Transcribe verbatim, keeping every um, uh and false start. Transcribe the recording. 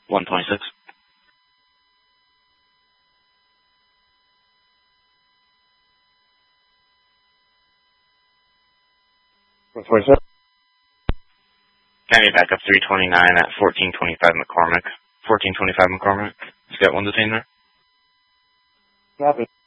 one twenty-six. one twenty-seven. County backup three twenty-nine at fourteen twenty-five McCormick. fourteen twenty-five McCormick. You got one detained there? Copy.